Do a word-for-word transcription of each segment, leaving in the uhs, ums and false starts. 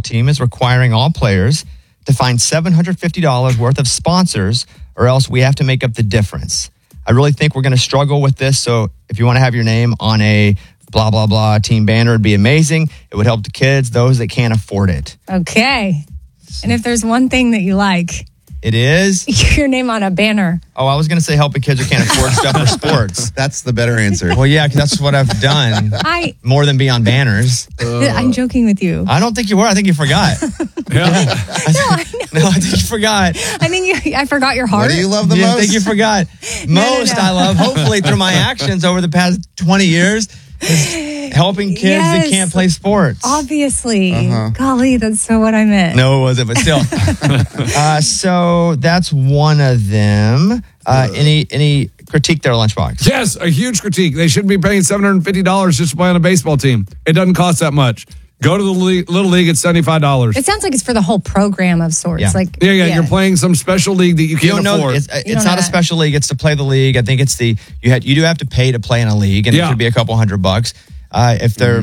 team is requiring all players to find seven hundred fifty dollars worth of sponsors, or else we have to make up the difference. I really think we're going to struggle with this, so if you want to have your name on a blah, blah, blah team banner, it'd be amazing. It would help the kids, those that can't afford it. Okay. And if there's one thing that you like... It is? Your name on a banner. Oh, I was going to say helping kids who can't afford stuff for sports. That's the better answer. Well, yeah, because that's what I've done. I More than be on banners. Uh, I'm joking with you. I don't think you were. I think you forgot. no, yeah. I know. No, I think you forgot. I think you, I forgot your heart. What do you love the yeah, most? I think you forgot. Most no, no. I love, hopefully through my actions over the past twenty years, is helping kids Yes. that can't play sports. Obviously. Uh-huh. Golly, that's so what I meant. No, it wasn't, but still. uh, so that's one of them. Uh, any any critique there, Lunchbox? Yes, a huge critique. They shouldn't be paying seven hundred fifty dollars just to play on a baseball team. It doesn't cost that much. Go to the le- Little League, it's seventy-five dollars. It sounds like it's for the whole program of sorts. Yeah. Like Yeah, yeah, you're playing some special league that you You can't don't know. afford. It's, You it's don't not know a that. special league. It's to play the league. I think it's the you had you do have to pay to play in a league, and Yeah. it could be a couple hundred bucks. Uh, if they're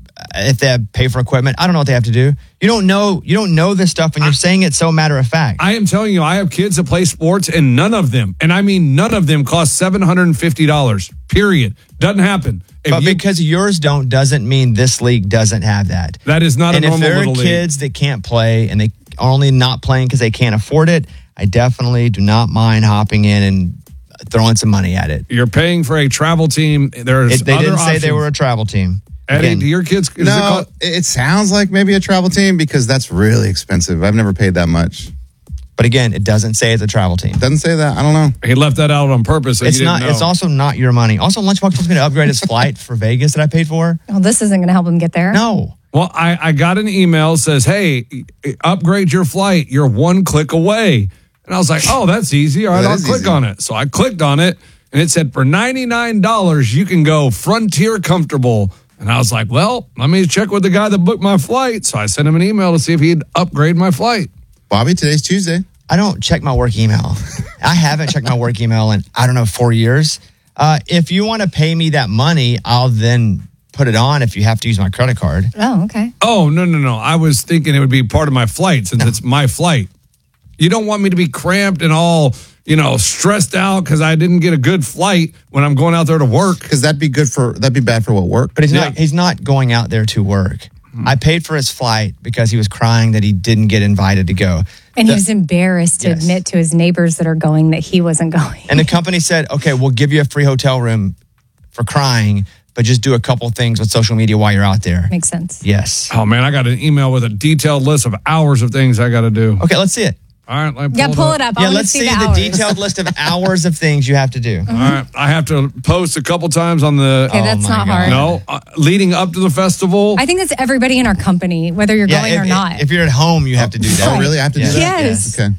if they have pay for equipment, I don't know what they have to do. You don't know. You don't know this stuff, and you're saying it so matter of fact. I am telling you, I have kids that play sports, and none of them, and I mean none of them, cost seven hundred fifty dollars. Period. Doesn't happen. If But you- because yours don't doesn't mean this league doesn't have that. that is not and a if normal there are little league. kids that can't play and they are only not playing because they can't afford it, I definitely do not mind hopping in and throwing some money at it. You're paying for a travel team. There's It, they other didn't say they options. were a travel team. Eddie, Again, do your kids? Is it No, called- it sounds like maybe a travel team because that's really expensive. I've never paid that much. but again, it doesn't say it's a travel team. Doesn't say that. I don't know. he left that out on purpose. So It's you didn't not. know. It's also not your money. Also, Lunchbox wants me to upgrade his flight for Vegas that I paid for. well, this isn't going to help him get there. No. Well, I, I got an email that says, hey, upgrade your flight. You're one click away. And I was like, oh, that's easy. All right, That I'll is click easy. on it. So I clicked on it, and it said for ninety-nine dollars, you can go Frontier Comfortable. And I was like, well, let me check with the guy that booked my flight. So I sent him an email to see if he'd upgrade my flight. Bobby, today's Tuesday. I don't check my work email. I haven't checked my work email in, I don't know, four years. Uh, if you want to pay me that money, I'll then put it on if you have to use my credit card. Oh, okay. Oh, no, no, no. I was thinking it would be part of my flight since it's my flight. You don't want me to be cramped and all, you know, stressed out because I didn't get a good flight when I'm going out there to work. Because that'd be good for, that'd be bad for what, work? But he's Yeah. not. He's not going out there to work. I paid for his flight because he was crying that he didn't get invited to go. And The- he was embarrassed to Yes. admit to his neighbors that are going that he wasn't going. And the company said, okay, we'll give you a free hotel room for crying, but just do a couple things with social media while you're out there. Makes sense. Yes. Oh, man, I got an email with a detailed list of hours of things I got to do. Okay, let's see it. All right, let me Yeah, pull it up. I yeah, want let's to see see the, the, hours. detailed list of hours of things you have to do. All right, I have to post a couple times on the. Okay, that's Oh my not God. hard. No, uh, leading up to the festival. I think that's everybody in our company, whether you're Yeah, going if, or not. if you're at home, you have to do that. Oh, really? I have to Yeah. do that? Yes. Okay.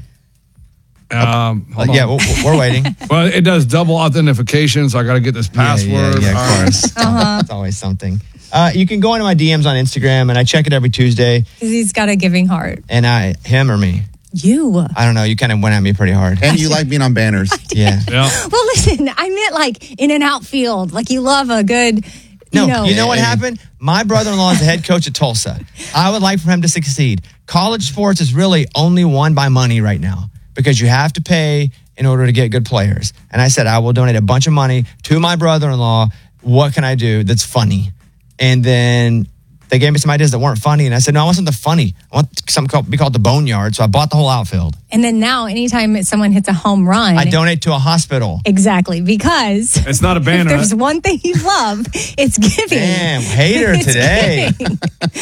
Um, hold Uh, yeah, on. we're, we're waiting. Well, it does double authentication, so I got to get this password. Yeah, yeah, yeah, All of right. course. uh-huh. It's always something. Uh, you can go into my D Ms on Instagram, and I check it every Tuesday. Because he's got a giving heart. And I, him or me, You. I don't know. You kind of went at me pretty hard. And you like being on banners. Yeah. Yeah. Well, listen, I meant like in an outfield. Like you love a good, No, you know. you know what Yeah. happened? My brother-in-law is the head coach at Tulsa. I would like for him to succeed. College sports is really only won by money right now because you have to pay in order to get good players. And I said, I will donate a bunch of money to my brother-in-law. What can I do that's funny? And then they gave me some ideas that weren't funny. And I said, no, I want something funny. I want something called, be called the Boneyard. So I bought the whole outfield. And then now, anytime someone hits a home run, I donate to a hospital. exactly, because It's not a if banner. there's one thing you love, it's giving. Damn, hater It's today. giving.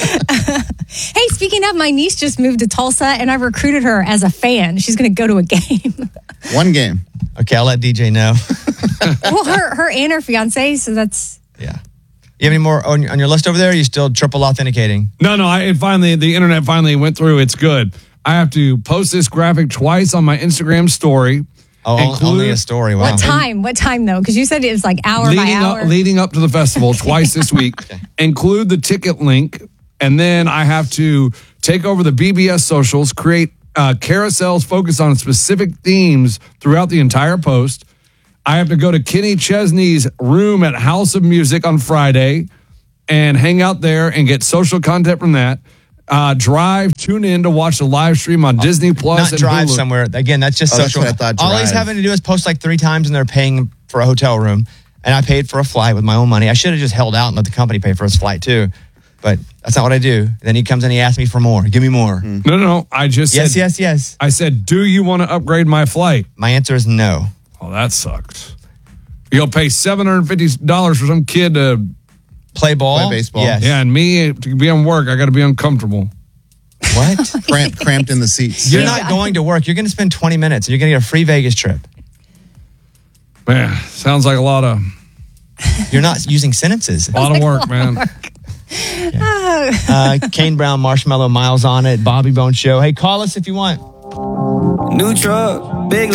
Hey, speaking of, my niece just moved to Tulsa, and I recruited her as a fan. She's going to go to a game. One game. Okay, I'll let D J know. Well, her her and her fiance, so that's Yeah. You have any more on, on your list over there? Or are you still triple authenticating? No, no. I it finally the internet finally went through. It's good. I have to post this graphic twice on my Instagram story. Oh, Include- only a story. Wow. what time? What time though? Because you said it was like hour leading by hour. up leading up to the festival twice this week. Include the ticket link, and then I have to take over the B B S socials, create uh, carousels focused on specific themes throughout the entire post. I have to go to Kenny Chesney's room at House of Music on Friday and hang out there and get social content from that. uh, drive, tune in to watch the live stream on Disney Plus. Not and drive Hulu. somewhere. Again, that's just Oh, that's social. what I thought, All he's drive. having to do is post like three times, and they're paying for a hotel room. And I paid for a flight with my own money. I should have just held out and let the company pay for his flight too. But that's not what I do. Then he comes and he asks me for more. Give me more. No, no, no. I just Yes, said, yes, yes. I said, do you want to upgrade my flight? My answer is no. Oh, that sucks. You'll pay seven hundred fifty dollars for some kid to, Play ball? Play baseball. Yes. yeah, and me to be on work, I got to be uncomfortable. What? Cramped, cramped in the seats. You're not going to work. You're going to spend twenty minutes and you're going to get a free Vegas trip. Man, sounds like a lot of, You're not using sentences. a lot of work, man. Uh, Kane Brown, Marshmallow, Miles on it, Bobby Bone Show. Hey, call us if you want. New truck, big